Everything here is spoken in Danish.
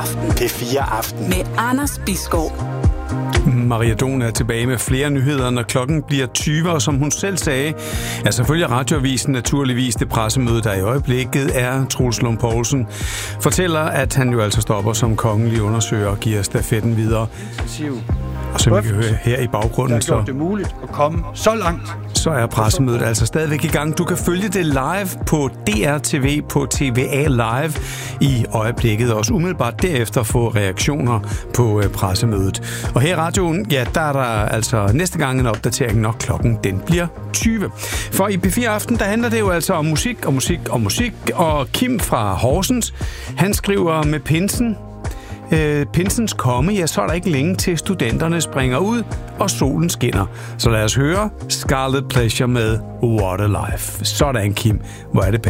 P4 Aften. Med Anders Bisgaard. Maria Don er tilbage med flere nyheder, når klokken bliver 20, og som hun selv sagde, ja, selvfølgelig Radioavisen naturligvis det pressemøde, der i øjeblikket er. Troels Lund Poulsen fortæller, at han jo altså stopper som kongelig undersøger og giver stafetten videre. Og som vi kan høre her i baggrunden, så det muligt at komme så langt. Så er pressemødet altså stadigvæk i gang. Du kan følge det live på DRTV på TVA Live i øjeblikket, og også umiddelbart derefter få reaktioner på pressemødet. Og her i radioen, ja, der er der altså næste gang en opdatering, når klokken den bliver 20. For i P4 Aften, der handler det jo altså om musik, og Kim fra Horsens, han skriver med pinsens komme, ja, så er der ikke længe til studenterne springer ud, og solen skinner. Så lad os høre Scarlet Pleasure med What a Life. Sådan, Kim. Hvor er det